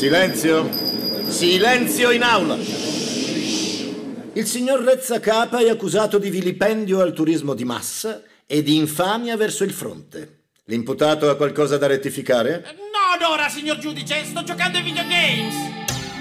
Silenzio! Silenzio in aula! Il signor Rezza Capa è accusato di vilipendio al turismo di massa e di infamia verso il fronte. L'imputato ha qualcosa da rettificare? Non ora, signor giudice, sto giocando ai videogames!